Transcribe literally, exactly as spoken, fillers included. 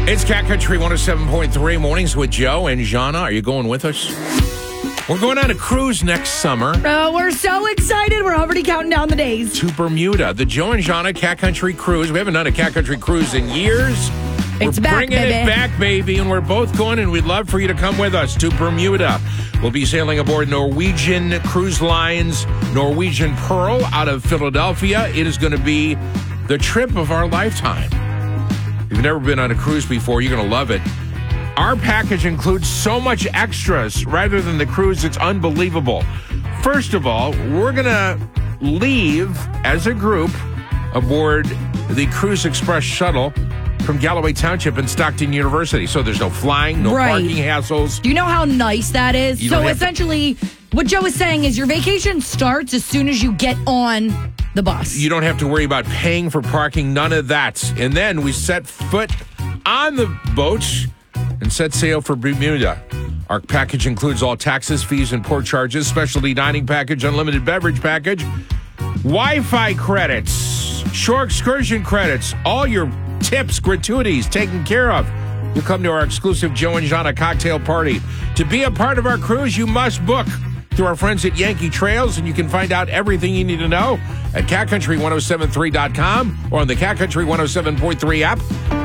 It's Cat Country one oh seven point three Mornings with Joe and Jana. Are you going with us? We're going on a cruise next summer. Oh, we're so excited. We're already counting down the days. To Bermuda. The Joe and Jana Cat Country Cruise. We haven't done a Cat Country Cruise in years. It's we're back, bringing baby. it back, baby, and we're both going, and we'd love for you to come with us to Bermuda. We'll be sailing aboard Norwegian Cruise Line's Norwegian Pearl out of Philadelphia. It is going to be the trip of our lifetime. If you've never been on a cruise before, you're going to love it. Our package includes so much extras rather than the cruise. It's unbelievable. First of all, we're going to leave as a group aboard the Cruise Express shuttle from Galloway Township and Stockton University. So there's no flying, no Right. parking hassles. Do you know how nice that is? You So don't have to- essentially, what Joe is saying is your vacation starts as soon as you get on the bus. You don't have to worry about paying for parking, none of that. And then we set foot on the boat and set sail for Bermuda. Our package includes all taxes, fees, and port charges, specialty dining package, unlimited beverage package, Wi-Fi credits, shore excursion credits, all your tips, gratuities taken care of. You'll come to our exclusive Joe and Jana cocktail party. To be a part of our cruise, you must book through our friends at Yankee Trails, and you can find out everything you need to know at cat country ten seventy-three dot com or on the Cat Country one oh seven point three app.